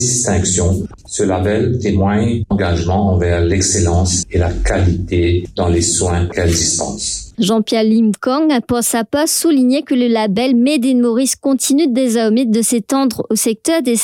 distinction. Ce label témoigne d'engagement envers l'excellence et la qualité dans les soins qu'elle dispense. Jean-Pierre Lim Kong a pour sa part souligné que le label Made in Maurice continue désormais de s'étendre au secteur des